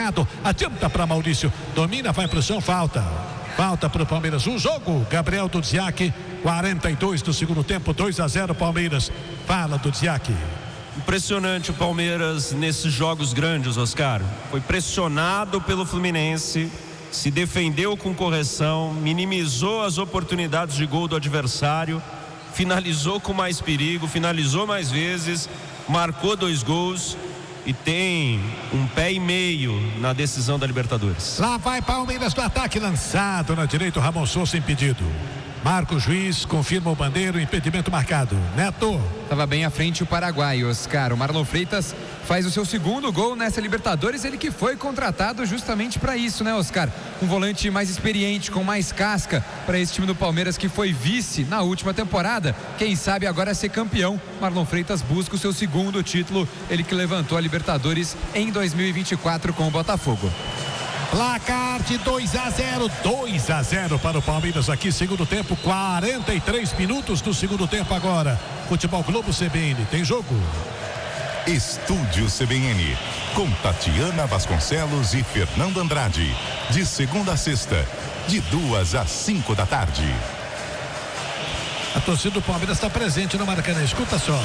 errado. Adianta para Maurício. Domina, vai pro chão, falta. Falta para o Palmeiras. Um jogo, Gabriel Dudziak, 42 do segundo tempo, 2-0 Palmeiras. Fala, Dudziak. Impressionante o Palmeiras nesses jogos grandes, Oscar. Foi pressionado pelo Fluminense, se defendeu com correção, minimizou as oportunidades de gol do adversário, finalizou com mais perigo, finalizou mais vezes, marcou 2 gols. E tem um pé e meio na decisão da Libertadores. Lá vai Palmeiras do ataque, lançado na direita, o Ramon Souza impedido. Marca o juiz, confirma o bandeiro, impedimento marcado. Neto. Estava bem à frente o Paraguai, Oscar. O Marlon Freitas faz o seu segundo gol nessa Libertadores, ele que foi contratado justamente para isso, né, Oscar? Um volante mais experiente, com mais casca para esse time do Palmeiras que foi vice na última temporada. Quem sabe agora ser campeão. Marlon Freitas busca o seu segundo título, ele que levantou a Libertadores em 2024 com o Botafogo. Placar de 2-0 para o Palmeiras aqui, segundo tempo, 43 minutos do segundo tempo agora. Futebol Globo CBN, tem jogo. Estúdio CBN, com Tatiana Vasconcelos e Fernando Andrade, de segunda a sexta, de 2 às 5 da tarde. A torcida do Palmeiras está presente no Maracanã, escuta só.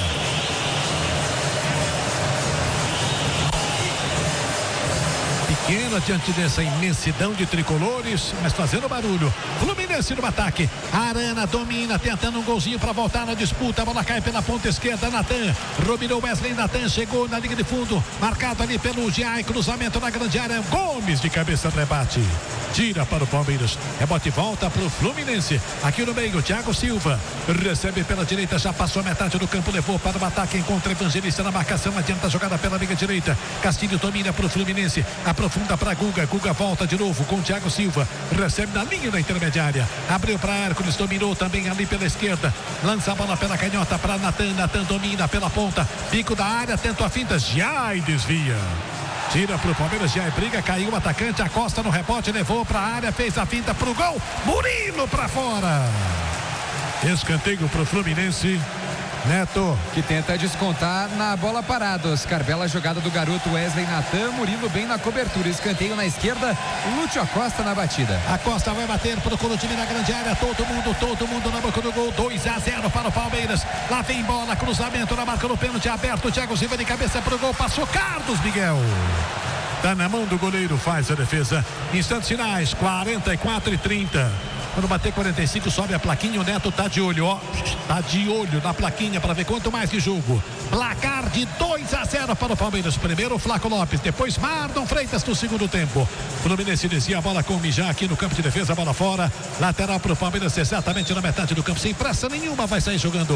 Pequena diante dessa imensidão de tricolores, mas fazendo barulho. Fluminense no ataque. Arana domina, tentando um golzinho para voltar na disputa. A bola cai pela ponta esquerda. Natan dominou Wesley. Natan chegou na linha de fundo, marcado ali pelo Giai. Cruzamento na grande área. Gomes de cabeça, rebate. Tira para o Palmeiras. Rebote volta para o Fluminense. Aqui no meio, Thiago Silva recebe pela direita, já passou a metade do campo, levou para o ataque, encontra Evangelista na marcação, adianta a jogada pela linha direita. Castilho domina para o Fluminense, aprofunda para Guga. Guga volta de novo com o Thiago Silva, recebe na linha da intermediária, abriu para Hércules, dominou também ali pela esquerda, lança a bola pela canhota para Natan. Natan domina pela ponta, pico da área, tenta a finta, já desvia. Tira pro Palmeiras, já briga, caiu o atacante, Acosta no rebote, levou pra área, fez a finta pro gol, Murilo pra fora. Escanteio pro Fluminense. Neto. Que tenta descontar na bola parada, Oscar. Bela jogada do garoto Wesley Natan, Murilo bem na cobertura, escanteio na esquerda, Lúcio Acosta na batida. Acosta vai bater, procura o time na grande área, todo mundo na boca do gol, 2-0 para o Palmeiras. Lá vem bola, cruzamento na marca do pênalti aberto, Thiago Silva de cabeça pro gol, passou Carlos Miguel. Tá na mão do goleiro, faz a defesa. Instantes finais, 44-30. Quando bater 45, sobe a plaquinha. O Neto tá de olho, ó. Tá de olho na plaquinha para ver quanto mais de jogo. Placar de 2-0 para o Palmeiras. Primeiro Flaco Lopes, depois Marlon Freitas no segundo tempo. Fluminense descia a bola com o Mijá aqui no campo de defesa, bola fora. Lateral para o Palmeiras, exatamente na metade do campo, sem pressa nenhuma, vai sair jogando.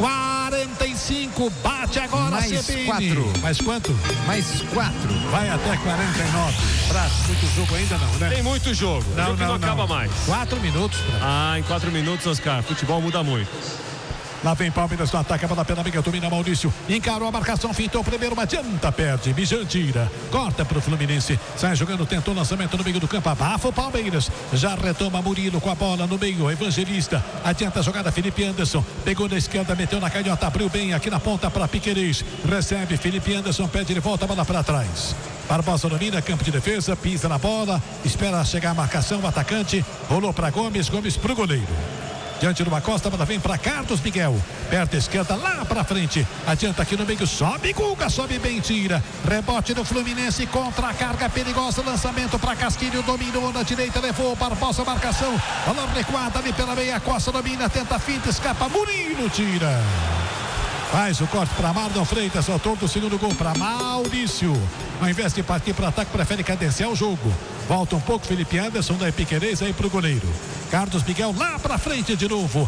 45, bate agora mais CBN. 4. Mais quanto? Mais 4. Vai até 49. Prazo, muito jogo ainda não, né? Tem muito jogo. Não acaba mais. 4 minutos. Em 4 minutos, Oscar, futebol muda muito. Lá vem Palmeiras no ataque, a bola pela amiga, domina Maurício, encarou a marcação, fintou primeiro, uma adianta, perde, Mijan tira, corta pro Fluminense, sai jogando, tentou lançamento no meio do campo, abafa o Palmeiras, já retoma Murilo com a bola no meio, Evangelista, adianta a jogada, Felipe Anderson, pegou na esquerda, meteu na canhota, abriu bem aqui na ponta para Piquerez, recebe Felipe Anderson, pede de volta a bola para trás. Barbosa domina, campo de defesa, pisa na bola, espera chegar a marcação, o atacante, rolou para Gomes, Gomes pro goleiro. Diante do Acosta, a bola vem para Carlos Miguel. Perto esquerda, lá para frente. Adianta aqui no meio, sobe Guga, sobe bem, tira. Rebote do Fluminense contra a carga perigosa. Lançamento para Castilho, dominou na direita, levou Barbosa, marcação. Bola recuada ali pela meia, Costa domina, tenta a finta, escapa, Murilo tira. Faz o corte para Marlon Freitas, autor do segundo gol para Maurício. Ao invés de partir para ataque, prefere cadenciar o jogo. Volta um pouco Felipe Anderson, da Piquerez aí pro goleiro. Carlos Miguel lá para frente de novo.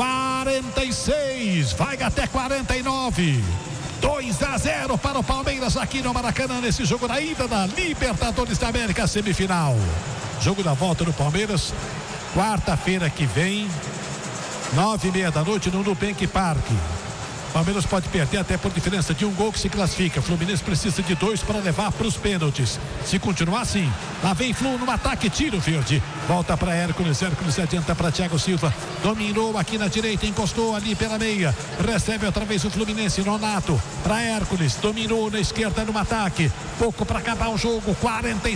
46, vai até 49. 2-0 para o Palmeiras aqui no Maracanã, nesse jogo da ida da Libertadores da América, semifinal. Jogo da volta do Palmeiras, quarta-feira que vem, 9:30 da noite no Nubank Park. Palmeiras pode perder até por diferença de um gol que se classifica. Fluminense precisa de 2 para levar para os pênaltis. Se continuar assim, lá vem Flu no ataque, tiro verde. Volta para Hércules, Hércules adianta para Thiago Silva. Dominou aqui na direita, encostou ali pela meia. Recebe outra vez o Fluminense, Nonato para Hércules. Dominou na esquerda no ataque. Pouco para acabar o jogo, 46.